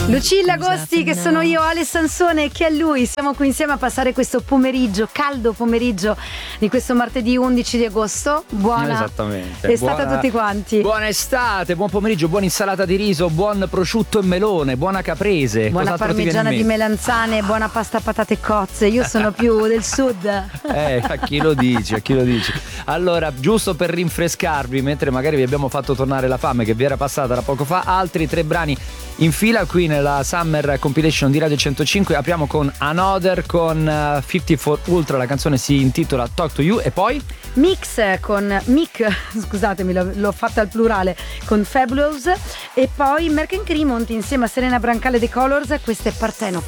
Lucilla Agosti, che sono io, Ale Sansone, che è lui. Siamo qui insieme a passare questo pomeriggio, caldo pomeriggio di questo martedì 11 di agosto. Buona Esattamente. estate a tutti quanti. Buona estate, buon pomeriggio, buona insalata di riso, buon prosciutto e melone, buona caprese. Buona parmigiana di melanzane, buona pasta patate e cozze. Io sono più del sud. A chi lo dici, a chi lo dici. Allora, giusto per rinfrescarvi, mentre magari vi abbiamo fatto tornare la fame che vi era passata da poco fa, altri 3 brani in fila qui nella Summer Compilation di Radio 105. Apriamo con Another con 54 Ultra, la canzone si intitola Talk to You, e poi Mix con Mick, scusatemi, l'ho fatta al plurale, con Fabulous, e poi Merck and Cremont insieme a Serena Brancale The Colors. Questa è Parthenope.